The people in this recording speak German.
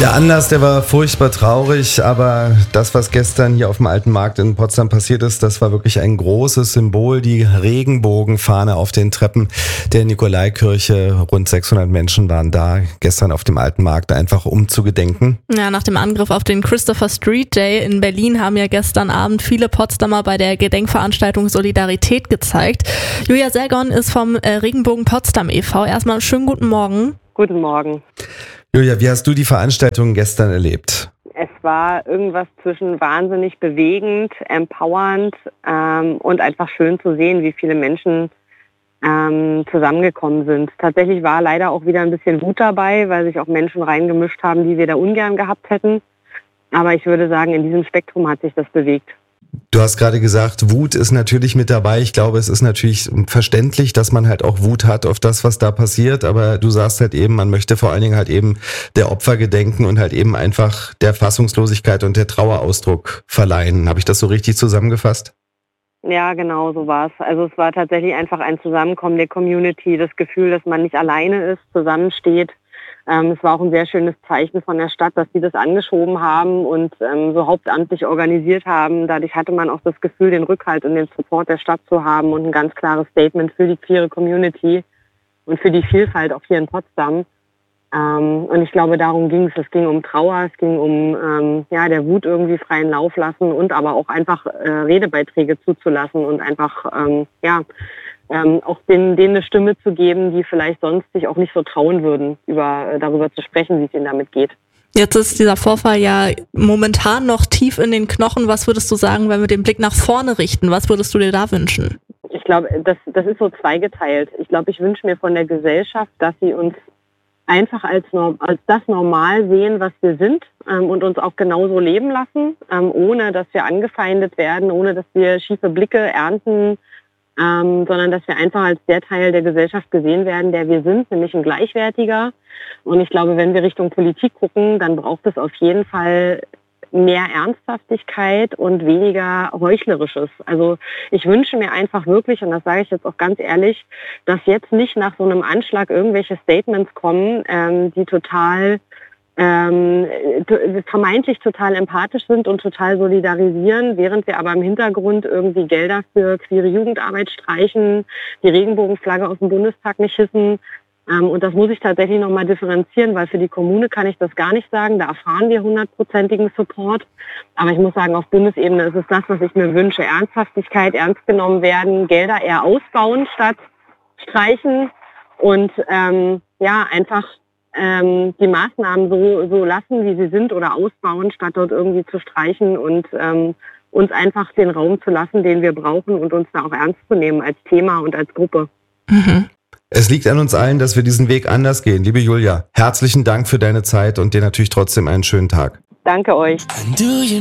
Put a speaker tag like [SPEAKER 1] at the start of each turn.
[SPEAKER 1] Der Anlass, der war furchtbar traurig, aber das, was gestern hier auf dem Alten Markt in Potsdam passiert ist, das war wirklich ein großes Symbol. Die Regenbogenfahne auf den Treppen der Nikolaikirche. Rund 600 Menschen waren da gestern auf dem Alten Markt, einfach um zu gedenken.
[SPEAKER 2] Ja, nach dem Angriff auf den Christopher Street Day in Berlin haben ja gestern Abend viele Potsdamer bei der Gedenkveranstaltung Solidarität gezeigt. Julia Selgon ist vom Regenbogen Potsdam e.V. Erstmal einen schönen guten Morgen.
[SPEAKER 3] Guten Morgen.
[SPEAKER 1] Julia, wie hast du die Veranstaltung gestern erlebt?
[SPEAKER 3] Es war irgendwas zwischen wahnsinnig bewegend, empowernd und einfach schön zu sehen, wie viele Menschen zusammengekommen sind. Tatsächlich war leider auch wieder ein bisschen Wut dabei, weil sich auch Menschen reingemischt haben, die wir da ungern gehabt hätten. Aber ich würde sagen, in diesem Spektrum hat sich das bewegt.
[SPEAKER 1] Du hast gerade gesagt, Wut ist natürlich mit dabei. Ich glaube, es ist natürlich verständlich, dass man halt auch Wut hat auf das, was da passiert. Aber du sagst halt eben, man möchte vor allen Dingen halt eben der Opfer gedenken und halt eben einfach der Fassungslosigkeit und der Trauer Ausdruck verleihen. Habe ich das so richtig zusammengefasst?
[SPEAKER 3] Ja, genau, so war es. Also es war tatsächlich einfach ein Zusammenkommen der Community, das Gefühl, dass man nicht alleine ist, zusammensteht. Es war auch ein sehr schönes Zeichen von der Stadt, dass sie das angeschoben haben und so hauptamtlich organisiert haben. Dadurch hatte man auch das Gefühl, den Rückhalt und den Support der Stadt zu haben und ein ganz klares Statement für die queere Community und für die Vielfalt auch hier in Potsdam. Und ich glaube, darum ging es. Es ging um Trauer, es ging um der Wut irgendwie freien Lauf lassen und aber auch einfach Redebeiträge zuzulassen und einfach auch denen eine Stimme zu geben, die vielleicht sonst sich auch nicht so trauen würden, darüber zu sprechen, wie es ihnen damit geht.
[SPEAKER 2] Jetzt ist dieser Vorfall ja momentan noch tief in den Knochen. Was würdest du sagen, wenn wir den Blick nach vorne richten? Was würdest du dir da wünschen?
[SPEAKER 3] Ich glaube, das ist so zweigeteilt. Ich glaube, ich wünsche mir von der Gesellschaft, dass sie uns einfach als das normal sehen, was wir sind und uns auch genauso leben lassen, ohne dass wir angefeindet werden, ohne dass wir schiefe Blicke ernten, sondern dass wir einfach als der Teil der Gesellschaft gesehen werden, der wir sind, nämlich ein Gleichwertiger. Und ich glaube, wenn wir Richtung Politik gucken, dann braucht es auf jeden Fall mehr Ernsthaftigkeit und weniger Heuchlerisches. Also ich wünsche mir einfach wirklich, und das sage ich jetzt auch ganz ehrlich, dass jetzt nicht nach so einem Anschlag irgendwelche Statements kommen, die total vermeintlich total empathisch sind und total solidarisieren, während wir aber im Hintergrund irgendwie Gelder für queere Jugendarbeit streichen, die Regenbogenflagge aus dem Bundestag nicht hissen. Und das muss ich tatsächlich nochmal differenzieren, weil für die Kommune kann ich das gar nicht sagen. Da erfahren wir 100%igen Support. Aber ich muss sagen, auf Bundesebene ist es das, was ich mir wünsche. Ernsthaftigkeit, ernst genommen werden, Gelder eher ausbauen statt streichen und einfach die Maßnahmen so lassen, wie sie sind oder ausbauen, statt dort irgendwie zu streichen und uns einfach den Raum zu lassen, den wir brauchen und uns da auch ernst zu nehmen als Thema und als Gruppe.
[SPEAKER 2] Mhm.
[SPEAKER 1] Es liegt an uns allen, dass wir diesen Weg anders gehen. Liebe Julia, herzlichen Dank für deine Zeit und dir natürlich trotzdem einen schönen Tag.
[SPEAKER 3] Danke euch.